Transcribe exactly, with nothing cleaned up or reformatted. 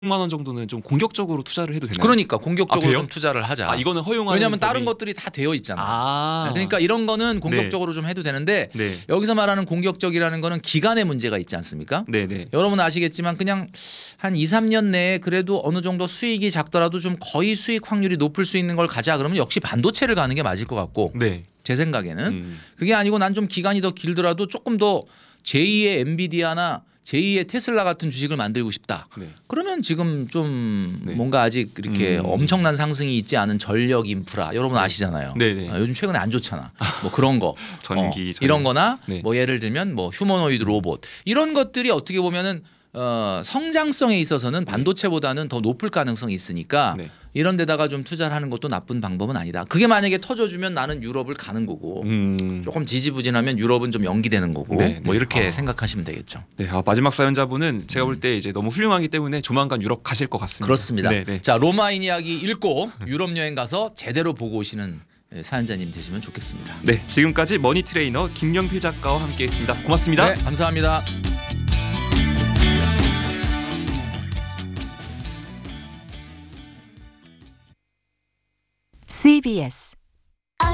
만 원 정도는 좀 공격적으로 투자를 해도 되나요? 그러니까 공격적으로 아, 좀 투자를 하자. 아, 이거는 허용하는 왜냐하면 법이... 다른 것들이 다 되어 있잖아요. 아. 그러니까 이런 거는 공격적으로 네. 좀 해도 되는데 네. 여기서 말하는 공격적이라는 거는 기간의 문제가 있지 않습니까? 네네. 여러분 아시겠지만 그냥 한 이, 삼 년 내에 그래도 어느 정도 수익이 작더라도 좀 거의 수익 확률이 높을 수 있는 걸 가자 그러면 역시 반도체를 가는 게 맞을 것 같고 네. 제 생각에는 음. 그게 아니고 난 좀 기간이 더 길더라도 조금 더 제이의 엔비디아나 제이의 테슬라 같은 주식을 만들고 싶다. 네. 그러면 지금 좀 네. 뭔가 아직 이렇게 음. 엄청난 상승이 있지 않은 전력 인프라 여러분 아시잖아요. 네네. 아, 요즘 최근에 안 좋잖아. 뭐 그런 거 전기, 어, 전기. 이런 거나 네. 뭐 예를 들면 뭐 휴머노이드 로봇 이런 것들이 어떻게 보면은 어, 성장성에 있어서는 반도체보다는 더 높을 가능성이 있으니까 네. 이런 데다가 좀 투자를 하는 것도 나쁜 방법은 아니다. 그게 만약에 터져주면 나는 유럽을 가는 거고 음. 조금 지지부진하면 유럽은 좀 연기되는 거고 네, 뭐 네. 이렇게 아. 생각하시면 되겠죠. 네, 아, 마지막 사연자분은 제가 볼 때 이제 너무 훌륭하기 때문에 조만간 유럽 가실 것 같습니다. 그렇습니다. 네, 네. 자, 로마인 이야기 읽고 유럽 여행 가서 제대로 보고 오시는 사연자님 되시면 좋겠습니다. 네, 지금까지 머니 트레이너 김영필 작가와 함께했습니다. 고맙습니다. 네, 감사합니다. 씨비에스